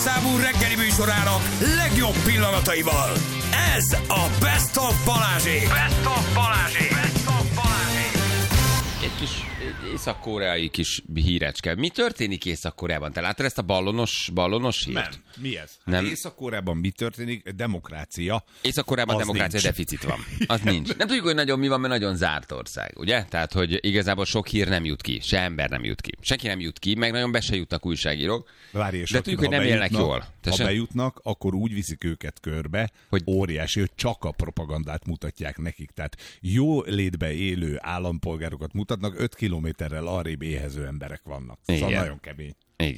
számú reggeli műsorának legjobb pillanataival. Ez a Best of Balázsék. Best of Balázsék. Best of Balázsék. Egy kis észak-koreai kis hírecske. Mi történik Észak-Koreában? Te láttad ezt a ballonos hírt? Nem. Mi ez? Nem. Észak-Koreában mi történik? Demokrácia. Észak-Koreában demokrácia nincs. deficit van. Az nincs. Nem tudjuk, hogy nagyon mi van, mert nagyon zárt ország, ugye? Tehát, hogy igazából sok hír nem jut ki, se ember nem jut ki. Senki nem jut ki, meg nagyon be se jutnak újságírók. Várj, és de tudjuk, hogy nem élnek jól. Ha bejutnak, akkor úgy viszik őket körbe, hogy óriási, hogy csak a propagandát mutatják nekik. Tehát jó létbe élő állampolgárokat mutatnak, 5 kilométerrel arrébb éhező emberek vannak. Szóval nagyon kemény.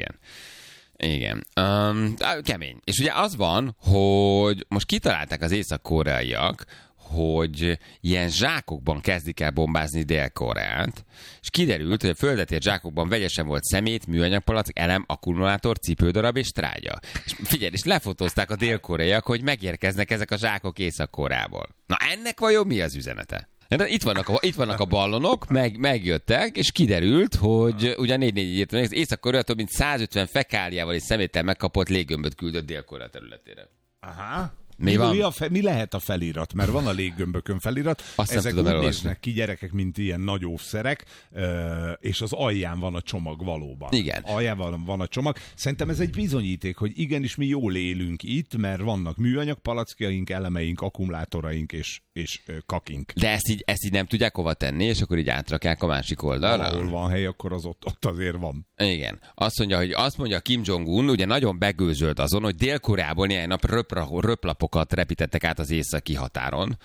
Igen. Kemény. És ugye az van, hogy most kitalálták az észak-koreaiak, hogy ilyen zsákokban kezdik el bombázni Dél-Koreát, és kiderült, hogy a földet ért zsákokban vegyesen volt szemét, műanyagpalack, elem, akkumulátor, cipődarab és trágya. És figyelj, és lefotózták a dél-koreaiak, hogy megérkeznek ezek a zsákok Észak-Koreából. Na ennek vajon mi az üzenete? Itt vannak a ballonok, megjöttek, és kiderült, hogy ugye 4-4 írtam, az Észak-Korea több mint 150 fekáliával és szeméttel megkapott léggömböt küldött Dél-Korea területére. Aha. Mi lehet a felirat? Mert van a léggömbökön felirat. Ezek úgy néznek ki, gyerekek, mint ilyen nagy óvszerek, és az alján van a csomag valóban. Igen. Alján van a csomag. Szerintem ez egy bizonyíték, hogy igenis mi jól élünk itt, mert vannak műanyag palackjaink, elemeink, akkumulátoraink és kakink. De ezt így nem tudják hova tenni, és akkor így átrakják a másik oldalra? Ahol van hely, akkor az ott azért van. Igen. Azt mondja Kim Jong-un, ugye nagyon begőzölt azon, hogy Dél-Koreából néhány nap röplapokat repítettek át az északi határon,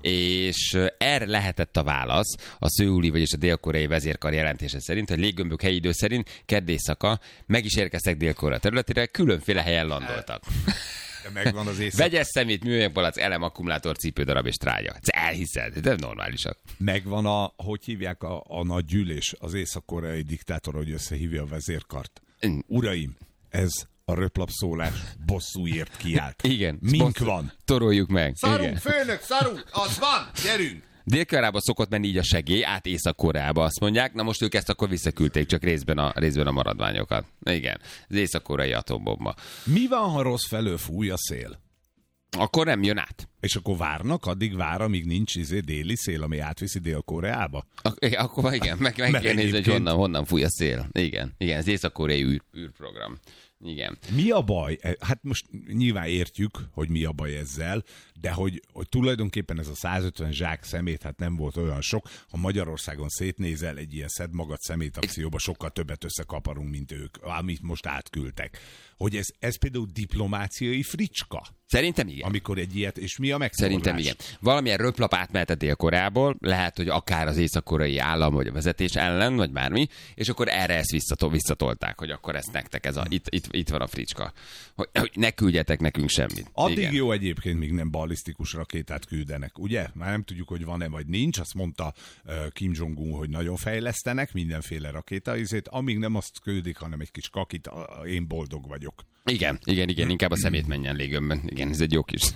és erre lehetett a válasz a szöuli, vagyis a dél-koreai vezérkar jelentése szerint, hogy léggömbök helyi idő szerint kedd éjszaka meg is érkeztek Dél-Korea területére, különféle helyen landoltak. Megvan az vegyes szemét, műanyagpalack, elem, akkumulátor, cipődarab és trágya. Ezt elhiszed, de normálisak. Megvan hogy hívják a nagy gyűlés, az észak-koreai diktátor, hogy összehívja a vezérkart. Uraim, ez a röplapszólás bosszúért kiállt. Igen. Mink van. Toroljuk meg. Szarunk, főnök, szarunk, az van, gyerünk! Dél-Koreába szokott menni így a segély, át Észak-Koreába, azt mondják. Na most ők ezt akkor visszaküldték, csak részben a maradványokat. Igen, az észak-koreai atombomba. Mi van, ha rossz felől fúj a szél? Akkor nem jön át. És akkor várnak, addig vár, amíg nincs déli szél, ami átviszi Dél-Koreába? Akkor igen, meg kell nézni, hogy honnan fúj a szél. Igen, az észak-koreai űrprogram. Igen. Mi a baj? Hát most nyilván értjük, hogy mi a baj ezzel, de hogy tulajdonképpen ez a 150 zsák szemét, hát nem volt olyan sok. Ha Magyarországon szétnézel egy ilyen szed magad szemét akcióba, sokkal többet összekaparunk, mint ők, amit most átküldtek. Hogy ez például diplomáciai fricska? Szerintem igen. Amikor egy ilyet, és mi a megszólalás? Szerintem igen. Valamilyen röplap átmehetett Dél-Koreából, lehet, hogy akár az észak-koreai állam, vagy a vezetés ellen, vagy bármi, és akkor erre ezt visszatolták, hogy akkor ezt nektek, itt van a fricska. Hogy ne küldjetek nekünk semmit. Addig igen. Jó egyébként, még nem ballisztikus rakétát küldenek, ugye? Már nem tudjuk, hogy van-e vagy nincs. Azt mondta Kim Jong-un, hogy nagyon fejlesztenek mindenféle rakétaizét, amíg nem azt küldik, hanem egy kis kakit, én boldog vagyok. Igen, inkább a szemét menjen légömben. Igen, ez egy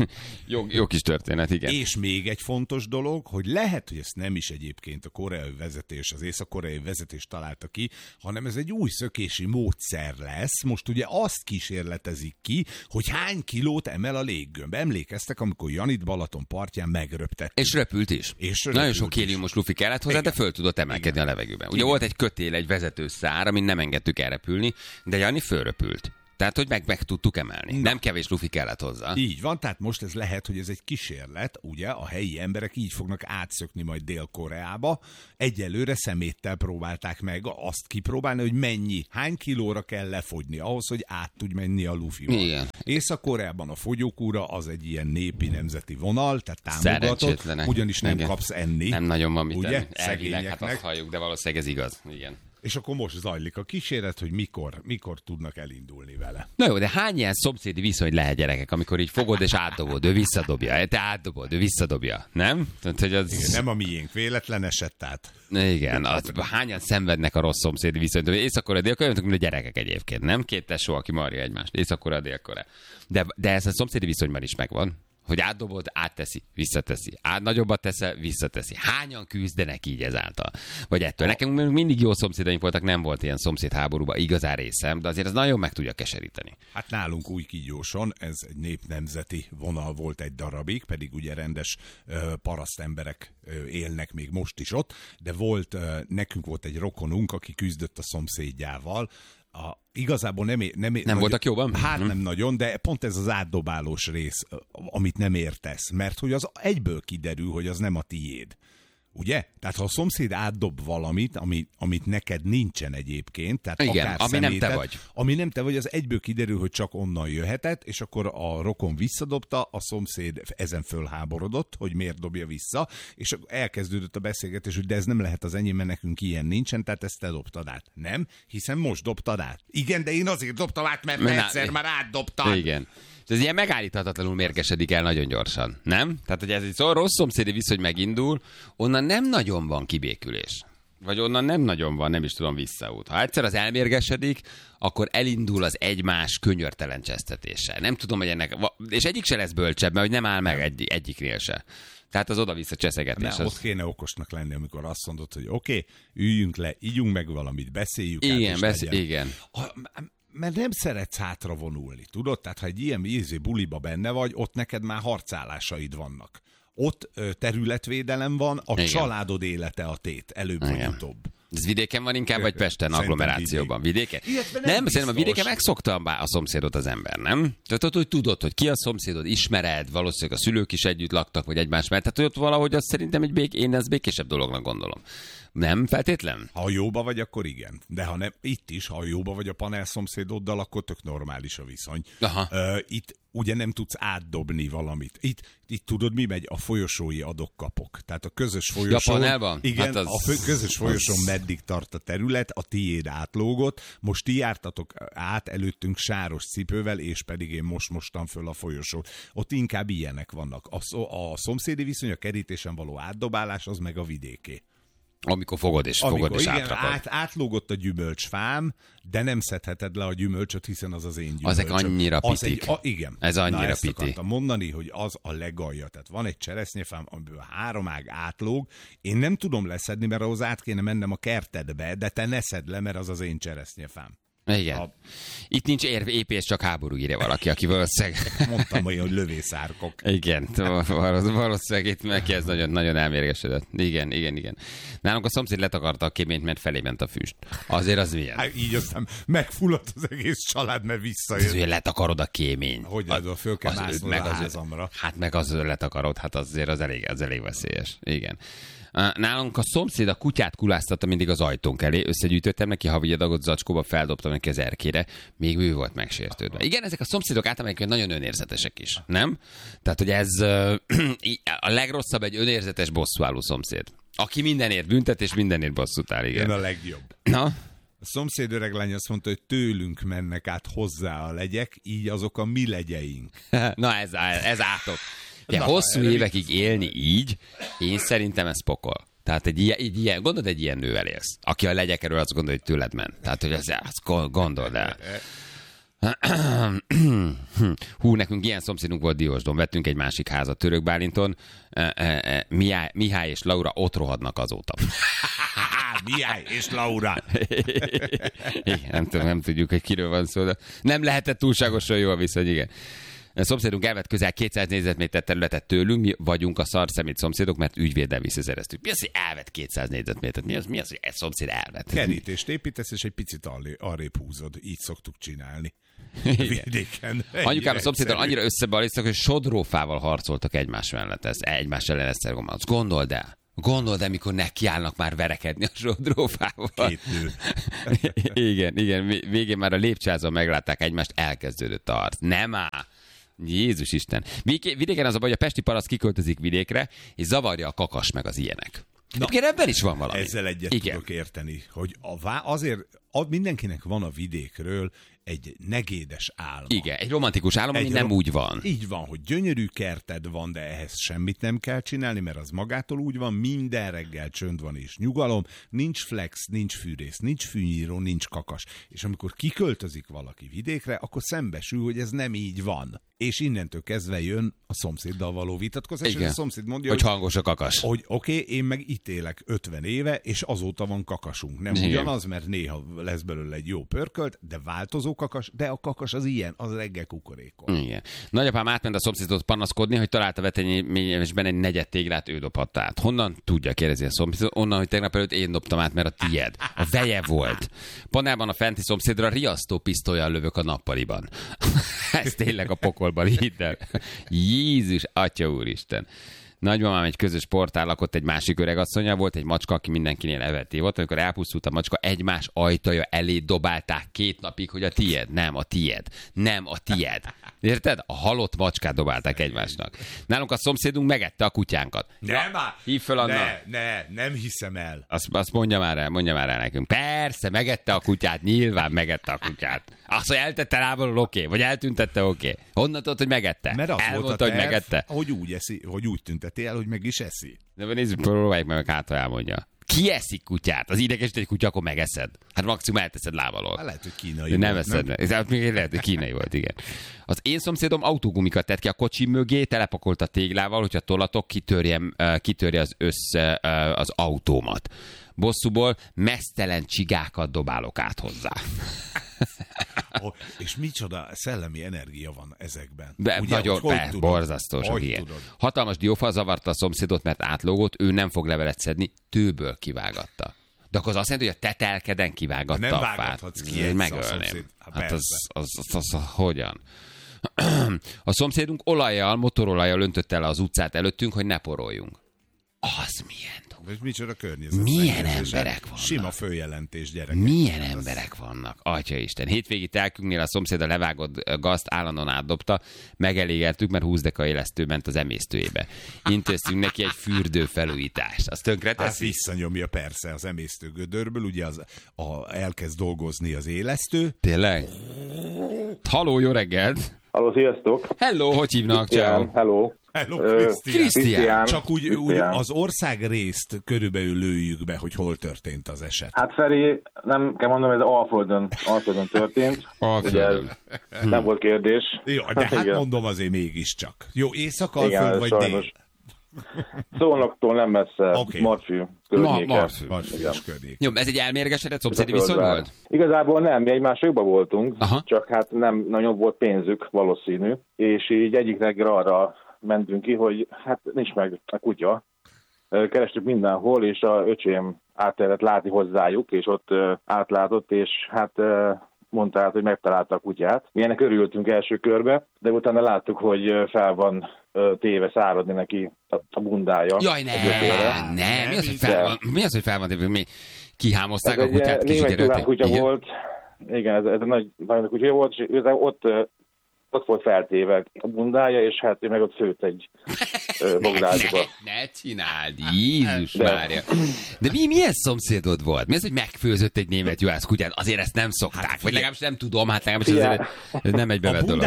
jó kis történet, igen. És még egy fontos dolog, hogy lehet, hogy ezt nem is egyébként a koreai vezetés, az észak-koreai vezetés találta ki, hanem ez egy új szökési módszer lesz. Most ugye azt kísérletezik ki, hogy hány kilót emel a léggömb. Emlékeztek, amikor Janit Balaton partján megröptett. És röpült is. Nagyon sok héliumos lufi kellett hozzá, de föl tudott emelkedni a levegőben. Ugye volt egy kötél, egy vezetőszár, amin nem engedtük elrepülni, de Jani fölröpült. Tehát, hogy meg tudtuk emelni. Nem kevés lufi kellett hozzá. Így van, tehát most ez lehet, hogy ez egy kísérlet, ugye, a helyi emberek így fognak átszökni majd Dél-Koreába. Egyelőre szeméttel próbálták meg azt kipróbálni, hogy hány kilóra kell lefogyni ahhoz, hogy át tudj menni a lufival. Igen. Észak-Koreában a fogyókúra az egy ilyen népi nemzeti vonal, tehát támogatott, ugyanis nem kapsz enni. Nem nagyon van mit ugye? tenni. Elvileg, hát azt halljuk, de valószínűleg ez igaz. Igen. És akkor most zajlik a kísérlet, hogy mikor tudnak elindulni vele. Na jó, de hány ilyen szomszédi viszony lehet, gyerekek, amikor így fogod és átdobod, ő visszadobja, te átdobod, ő visszadobja, nem? Tehát, hogy az... Igen, nem a miénk, véletlen esett át. Igen, hányan szenvednek a rossz szomszédi viszonyt. Észak-Korea, Dél-Korea, mint a gyerekek egyébként, nem? Két tesó, aki marja egymást. Észak-Korea, Dél-Korea. De ez a szomszédi viszonyban is megvan. hogy átdobod, átteszi, visszateszi. Nagyobbat teszel, visszateszi. Hányan küzdenek így ezáltal? Vagy ettől. Nekem mindig jó szomszédaink voltak, nem volt ilyen szomszédháborúban igazán részem, de azért ez nagyon meg tudja keseríteni. Hát nálunk Újkígyóson ez egy népnemzeti vonal volt egy darabig, pedig ugye rendes paraszt emberek élnek még most is ott, de nekünk volt egy rokonunk, aki küzdött a szomszédjával. Igazából nem voltak jóban? Hát nem nagyon, de pont ez az átdobálós rész, amit nem értesz, mert hogy az egyből kiderül, hogy az nem a tiéd. Ugye? Tehát ha a szomszéd átdob valamit, amit neked nincsen egyébként, tehát igen, akár ami szemétet, nem te vagy. Ami nem te vagy, az egyből kiderül, hogy csak onnan jöhetett, és akkor a rokon visszadobta, a szomszéd ezen fölháborodott, hogy miért dobja vissza, és elkezdődött a beszélgetés, hogy de ez nem lehet az enyém, mert nekünk ilyen nincsen, tehát ezt te dobtad át. Nem, hiszen most dobtad át. Igen, de én azért dobtam át, mert egyszer már átdobtad. Igen. Ez ilyen megállíthatatlanul mérgesedik el nagyon gyorsan, nem? Tehát, hogy ez egy rossz szomszédi viszony megindul, onnan nem nagyon van kibékülés. Vagy onnan nem nagyon van, nem is tudom, visszaút. Ha egyszer az elmérgesedik, akkor elindul az egymás könyörtelen csesztetése. Nem tudom, hogy ennek... És egyik se lesz bölcsebb, mert hogy nem áll meg egyiknél se. Tehát az oda-vissza cseszegetés. Ott kéne okosnak lenni, amikor azt mondod, hogy oké, üljünk le, ígyunk meg valamit, beszéljük át, igen. Mert nem szeretsz hátra vonulni, tudod? Tehát ha egy ilyen buliba benne vagy, ott neked már harcálásaid vannak. Ott területvédelem van, a családod élete a tét, előbb vagy utóbb. Ez vidéken van inkább, vagy Pesten, agglomerációban? Vidéken? Nem, szerintem a vidéken megszokta a szomszédot az ember, nem? Tehát hogy tudod, hogy ki a szomszédod, ismered, valószínűleg a szülők is együtt laktak, vagy egymás mellett. Tehát hogy ott valahogy azt szerintem én ezt békésebb dolognak gondolom. Nem feltétlen? Ha jóba vagy, akkor igen. De ha nem, itt is, ha jóba vagy a panel szomszédoddal, akkor tök normális a viszony. Itt ugye nem tudsz átdobni valamit. Itt tudod, mi megy? A folyosói adok-kapok. Tehát a közös folyosón... Panelban? Igen, hát a közös folyosón meddig tart a terület, a tiéd átlógott, most ti jártatok át előttünk sáros cipővel, és pedig én most mostam föl a folyosót. Ott inkább ilyenek vannak. A szomszédi viszony, a kerítésen való átdobálás, az meg a vidéké. Amikor fogod és átrakod. Átlógott a gyümölcsfám, de nem szedheted le a gyümölcsöt, hiszen az az én gyümölcsöm. Azek annyira pitik. Igen. Ez annyira ezt piti. akartam mondani, hogy az a legalja. Tehát van egy cseresznyefám, amiből 3 ág átlóg. Én nem tudom leszedni, mert ahhoz át kéne mennem a kertedbe, de te ne szedd le, mert az az én cseresznyefám. Igen. Itt nincs épés, csak háború, írja valaki, aki valószínűleg... Mondtam olyan, hogy lövészárkok. Igen, valószínűleg itt neki ez nagyon, nagyon elmérgesedett. Igen. Nálunk a szomszéd letakarta a kéményt, mert felé ment a füst. Azért az milyen? Hát így aztán megfulladt az egész család, mert visszajött. Az, hogy letakarod a kéményt. Hogy föl kell másznod a házamra. Hát meg az letakarod, hát azért az elég veszélyes. Igen. Nálunk a szomszéd a kutyát kuláztatta mindig az ajtónk elé, összegyűjtöttem neki havi adagot zacskóba, feldobtam neki az erkére, még ő volt megsértődve. Igen, ezek a szomszédok általában nagyon önérzetesek is, nem? Tehát, hogy ez a legrosszabb egy önérzetes bosszúálló szomszéd. Aki mindenért büntet és mindenért bosszút áll, igen. Jön a legjobb. Na? A szomszéd öreglány azt mondta, hogy tőlünk mennek át hozzá a legyek, így azok a mi legyeink. Na ez átok. Hosszú évekig élni így, én szerintem ez pokol. Tehát egy ilyen, gondolod, egy ilyen nővel élsz, aki a legyekről azt gondolja, hogy tőled ment. Tehát, hogy ezt gondold el. Nekünk ilyen szomszédunk volt Diósdon, vettünk egy másik házat Török Bálinton, Mihály és Laura ott rohadnak azóta. Mihály és Laura. Igen, nem tudjuk, hogy kiről van szó, de nem lehetett túlságosan jó a viszony, igen. A szomszédunk elvett közel 200 négyzetméter területet tőlünk, mi vagyunk a szarszemét szomszédok, mert ügyvéddel visszaszereztük. Mi az, hogy elvett 200 négyzetmétert? Mi az, hogy egy szomszéd elvett? Kerítést építesz, és egy picit arrébb húzod. Így szoktuk csinálni. Vidéken. Anyukám a szomszéddal annyira összebalisztak, hogy sodrófával harcoltak egymás mellett. Egymás ellen Esztergomban. Gondold el, mikor nekiállnak már verekedni a sodrófával. 2 nő. Igen. Végén már a lépcsőházon meglátták egymást, elkezdődött a harc. Nem áll! Jézus Isten. Vidéken az a baj, hogy a pesti paraszt kiköltözik vidékre, és zavarja a kakas meg az ilyenek. Igen, ebben is van valami. Ezzel egyet tudok érteni, hogy azért mindenkinek van a vidékről egy negédes álma. Igen, egy romantikus álom, ami nem úgy van. Így van, hogy gyönyörű kerted van, de ehhez semmit nem kell csinálni, mert az magától úgy van, minden reggel csönd van és nyugalom, nincs flex, nincs fűrész, nincs fűnyíró, nincs kakas. És amikor kiköltözik valaki vidékre, akkor szembesül, hogy ez nem így van. És innentől kezdve jön a szomszéddal való vitatkozás, és a szomszéd mondja, hogy hangos a kakas. Hogy oké, én meg itt élek 50 éve, és azóta van kakasunk. Nem ugyanaz, mert néha lesz belőle egy jó pörkölt, de változó kakas, de a kakas az ilyen, az reggel kukorékol. Igen. Nagyapám átment a szomszédot panaszkodni, hogy találta veteményesben egy negyed téglát, ő dobhatta át. Honnan tudja, kérdezi a szomszéd? Onnan, hogy tegnap előtt én dobtam át, mert a tied. A veje volt. Panában a fenti szomszédra riasztó pisztollyal lövök a nappaliban. Ez tényleg a pokolban, hidd el. Jézus, atya úristen. Nagymamám egy közös portál lakott egy másik öregasszonya, volt egy macska, aki mindenkinél evett volt. Amikor elpusztult a macska, egymás ajtaja elé dobálták 2 napig, hogy a tied. Nem a tied. Nem a tied. Érted? A halott macskát dobálták egymásnak. Nálunk a szomszédunk megette a kutyánkat. Hív föl annak. Nem hiszem el. Azt mondja már el nekünk. Persze, megette a kutyát, nyilván megette a kutyát. Azt, hogy eltette lábalól, oké, vagy eltüntette, oké. Honnan tudod, hogy megette? Mert az elmondta, volt a terv, hogy megette. hogy úgy tünteti el, hogy meg is eszi. De nézzük, próbáljuk meg, hát ha elmondja. Ki eszik kutyát? Az idegesít egy kutya, akkor megeszed. Hát maximum elteszed lábalól. Hát lehet, hogy kínai de nem volt. eszed meg. Ez még lehet, hogy kínai volt, igen. Az én szomszédom autógumikat tett ki a kocsi mögé, telepakolta téglával, hogyha tolatok, kitörje az autómat. Bosszúból meztelen csigákat dobálok át hozzá. És micsoda szellemi energia van ezekben. De ugye, nagyon borzasztó sok ilyen. Hatalmas diófa zavarta a szomszédot, mert átlógott, ő nem fog levelet szedni, tőből kivágatta. De akkor az azt jelenti, hogy a tetelkeden kivágatta nem a fát. vágathatsz ki megölném. Hát az hogyan? A szomszédunk olajjal, motorolajjal öntötte el az utcát előttünk, hogy ne poroljunk. Az milyen és micsoda környezet. Milyen emberek vannak. Sima följelentés, gyerekek. Milyen emberek vannak. Atyaisten. Hétvégi telkünknél a szomszéd a levágott gazt állandóan átdobta, megelégeltük, mert 20 deka élesztő ment az emésztőjébe. Intéztünk neki egy fürdő felújítást. Azt tönkreteszi? Hát visszanyomja persze az emésztőgödörből, ugye elkezd dolgozni az élesztő. Tényleg? Halló, jó reggelt! Halló, sziasztok! Hello, hogy hívnak? Ciao. Hello. Hello, Krisztián. Csak úgy az ország részt körülbelül lőjük be, hogy hol történt az eset. Hát Feri, nem kell mondanom, ez Alföldön történt. Alföldön. Nem volt kérdés. Jó, de hát igen. mondom azért mégiscsak. Jó, Észak-Alföld vagy dél? Szolnoktól nem messze, Okay. Marfű környéke. Marfűs környék. Jó, ez egy elmérgesedett szomszédi viszony volt? Igazából nem, mi egymás jobban voltunk, Aha. csak hát nem nagyon volt pénzük valószínű, és így egyik reggel arra mentünk ki, hogy hát nincs meg a kutya. Kerestük mindenhol, és a öcsém át kellett látni hozzájuk, és ott átlátott, és hát mondta át, hogy megtalálta a kutyát. Mi ennek örültünk első körbe, de utána láttuk, hogy fel van téve száradni neki a bundája. Jaj, nem. Mi az, hogy fel van téve? Mi kihámozták a kutyát, német kutya volt. Igen, ez nagy kutya volt, és ott volt feltéve a bundája, és hát ő meg ott főtt egy bogdásba. Ne csináld, Jézus Mária. De milyen szomszédod volt? Mi az, hogy megfőzött egy német juhász kutyát? Azért ezt nem szokták. Hát, vagy legalábbis nem tudom, hát legalábbis azért nem egy bevett dolog.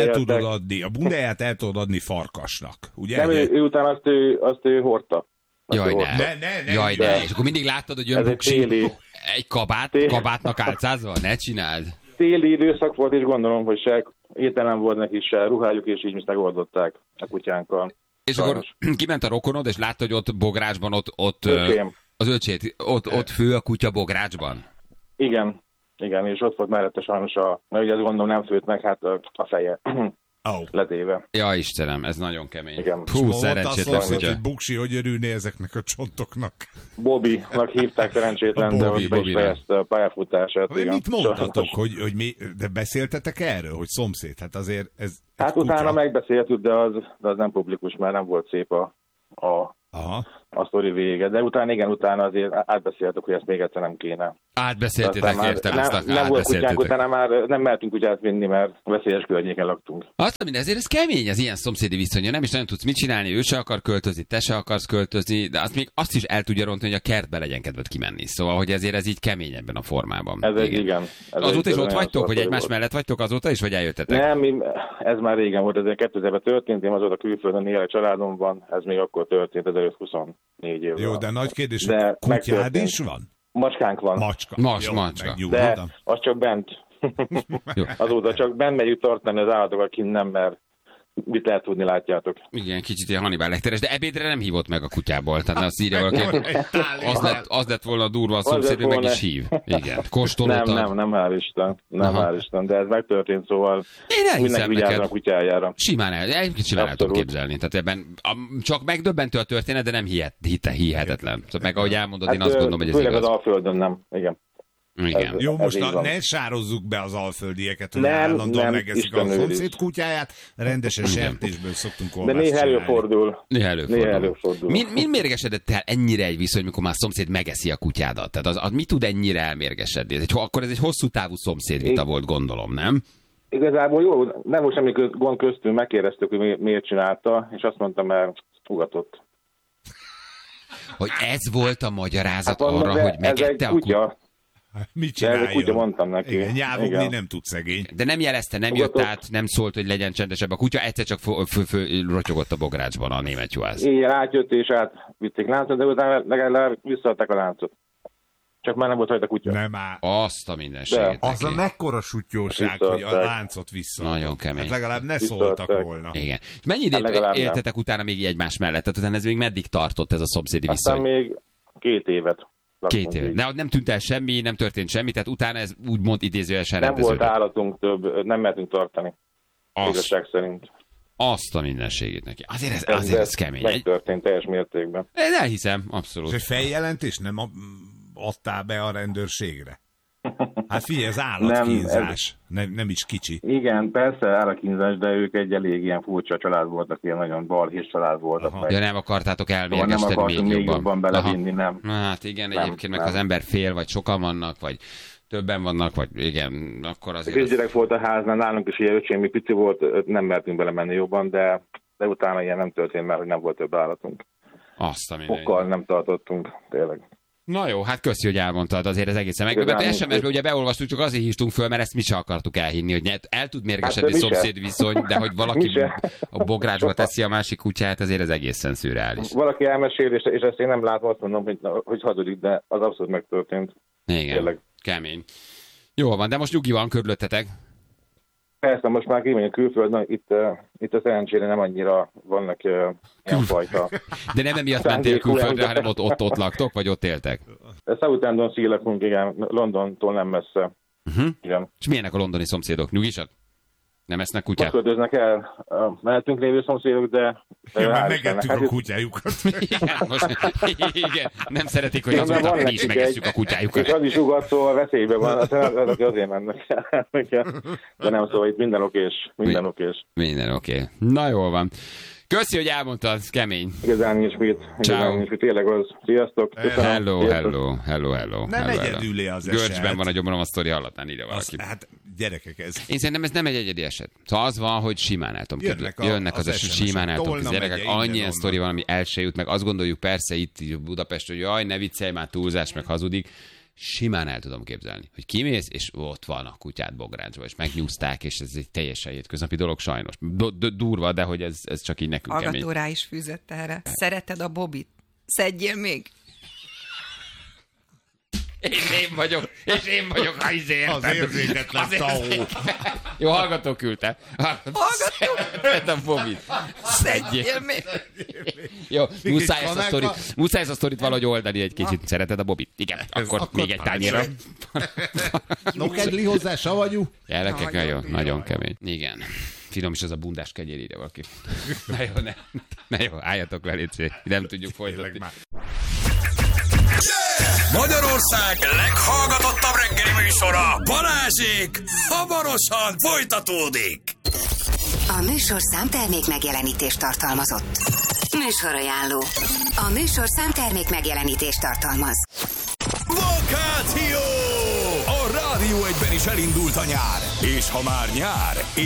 A bundáját el tudod adni farkasnak, ugye? Nem, ő után azt ő hordta. Jaj, ne. Jaj, ne. És akkor mindig láttad, hogy jön buksi egy kabátnak álcázva? Ne csináld. Téli időszak volt, és gondolom, hogy se ételem volt neki, se ruhájuk, és így megoldották a kutyánkkal. És akkor kiment a rokonod, és látta, hogy ott bográcsban, ott az öcsét, ott fő a kutya bográcsban? Igen, és ott volt mellette sajnos mert ugye azt gondolom nem főtt meg, hát a feje letéve. Ja, Istenem, ez nagyon kemény. Igen. Hú, szerencsétlen kutya. Hogy Buksi, hogy örülné ezeknek a csontoknak? Bobbynak hívták szerencsétlen, de hogy be is fejezte a pályafutását. Mit mondtatok, hogy de beszéltetek erről, hogy szomszéd? Hát azért ez hát utána megbeszéltük, de az nem publikus, mert nem volt szép a sztori vége. De utána azért átbeszéltük, hogy ezt még egyszer nem kéne. Átbeszéltétek, értem. Nem volt kutyánk, utána már nem mehetünk kutyát vinni, mert veszélyes környéken laktunk. Azt mondja, ezért ez kemény, az ilyen szomszédi viszony, nem is nagyon tudsz mit csinálni, ő se akar költözni, te se akarsz költözni, de azt is el tudja rontani, hogy a kertbe legyen kedved kimenni. Szóval, hogy ezért ez így kemény ebben a formában. Igen. Azóta is ott vagytok, hogy egymás mellett vagytok azóta is, vagy eljöttetek? Nem, ez már régen volt, ez 2000-ben történt, én azóta külföldön élek családomban, ez még akkor történt, 24 évvel. Jó, de nagy kérdés, hogy kutyád is van? Macskánk van. Macska. De az csak bent. Azóta csak bent megyünk tartani az állatokat, kint nem, mert mit lehet tudni, látjátok. Igen, kicsit ilyen Hannibal Lecteres, de ebédre nem hívott meg a kutyából. Tehát azt írja valaki, az lett volna durva a szomszéd, hogy meg is hív. Igen, kóstolóta. Nem, hál' Isten. Hál' Isten, de ez megtörtént, szóval mindenki vigyázzon a kutyájára. Simán el tudom képzelni. Tehát ebben csak megdöbbentő a történet, de nem hihetetlen. Szóval meg ahogy elmondod, én azt gondolom, hogy ez igaz. Főleg az Alföldön nem, igen. Jó, most ne sározzuk be az alföldieket, hogy állandóan megeszik a szomszéd kutyáját, rendesen sertésből szoktunk olvasni. De néha előfordul. Mi mérgesedett el ennyire egy viszony, mikor már szomszéd megeszi a kutyádat? Tehát az mi tud ennyire elmérgesedni? Akkor ez egy hosszú távú szomszédvita volt, gondolom, nem? Igazából jó, nem volt semmi gond köztünk, megkérdeztük, hogy miért csinálta, és azt mondtam, mert ugatott. Hogy ez volt a magyarázat arra, hogy megette a kutyát? Mit csináljon? Úgy mondtam neki. Igen, nyávogni nem tud szegény. De nem jelezte, nem jött át, nem szólt, hogy legyen csendesebb a kutya, egyszer csak rotyogott a bográcsban a német juhász. Igen, átjött és átvitték láncot, de utána legalább visszaadták a láncot. Csak már nem volt rajta kutya. Nem áll. Azt a mindenséget. Az a mekkora sutyóság, hogy a láncot vissza. Nagyon kemény. Hát legalább ne szóltak volna. Igen. És mennyi időt éltetek utána még egymás mellett? Tehát utána ez még meddig tartott ez a szomszédi viszony? Aztán még 2 évet. 2 év. De nem tűnt el semmi, nem történt semmi, tehát utána ez úgymond idézőjelesen nem volt állatunk több, nem mehetünk tartani. Igazság szerint. Azt a mindenségét neki. Azért ez kemény. Megtörtént teljes mértékben. Én elhiszem, abszolút. És feljelentés nem adtál be a rendőrségre? Hát figyelj, ez állatkínzás. Nem is kicsi. Igen, persze állatkínzás, de ők egy elég ilyen furcsa család voltak, ilyen nagyon balhés család voltak. Ja, nem akartátok elmérgesteni még jobban belevinni, nem. Hát igen, egyébként meg az ember fél, vagy sokan vannak, vagy többen vannak, vagy igen, akkor azért... Kisgyerek volt a háznál, nálunk is ilyen öcsém, mi pici volt, nem mertünk belemenni jobban, de utána ilyen nem történt, mert hogy nem volt több állatunk. Azt a mindenit. Fokkal nem tartottunk, tényleg. Na jó, hát köszi, hogy elmondtad, azért ez egészen megdöbbentő. SMS-ből ugye beolvastuk, csak azért hívtunk föl, mert ezt mi se akartuk elhinni, hogy el tud mérgesedni szomszéd viszony, de hogy valaki a bográcsba teszi a másik kutyát, azért ez egészen szürreális. Valaki elmesél, és ezt én nem látom, azt mondom, hogy hazudik, de az abszolút megtörtént. Igen, tényleg. Kemény. Jól van, de most nyugi van körülöttetek. Persze, most már kimegyünk külföldön, itt a szerencsére nem annyira vannak ilyen fajta. De nem emiatt mentél külföldre, hanem ott laktok, vagy ott éltek? Southampton lakunk, igen, Londontól nem messze. Igen. És milyenek a londoni szomszédok? Nyugisak? Nem esznek kutyát? Most költöznek el a mellettünk lévő szomszédok, de... megettük a kutyájukat. Igen, nem szeretik, hogy azóta mi is megesszük a kutyájukat. És az is ugat, szóval veszélyben van, azért mennek el. De nem, szóval itt minden okés. Minden oké. Na jól van. Köszi, hogy elmondtad, kemény. Igazán nincs mit. Tényleg az. Sziasztok. Hello. Nem egyedüli az eset. Görcsben van a gyomrom, a sztori hallatán ide valaki. Hát gyerekek ez. Én szerintem ez nem egy egyedi eset. Szóval az van, hogy simán el tudom képzelni. Jönnek az eset, simán el tudom képzelni. Gyerekek, annyi sztori van, ami el se jut, meg azt gondoljuk persze itt Budapesten, hogy jaj, ne viccelj, már túlzás, meg hazudik. Simán el tudom képzelni, hogy kimész, és ott van a kutyát bográcsba, és megnyúzták, és ez egy teljesen hétköznapi dolog sajnos. Durva, de hogy ez csak így nekünk kemény. Agató rá is fűzött erre. Szereted a Bobit? Szedjél még! Én vagyok a izért. Az érzéketlen tahó. Jó, hallgató küldte. Hallgató! Szedd a Bobit. Szedjél még! Jó, muszáj ezt a sztorit valahogy oldani egy kicsit. Szereted a Bobit? Igen, akkor még egy tányérra. No kedli hozzá, savanyú. Gyerekek, nagyon kemény. Igen. Finom is az a bundás kegyér, ide valaki. Na jó, álljatok le, légy, nem tudjuk folytatni. Magyarország leghallgatottabb reggeli műsora, Balázsék, hamarosan folytatódik. A műsorszám termék megjelenítést tartalmazott. Műsorajánló. A műsorszám termék megjelenítést tartalmaz. Vakáció! Rádió 1-ben is elindult a nyár. És ha már nyár,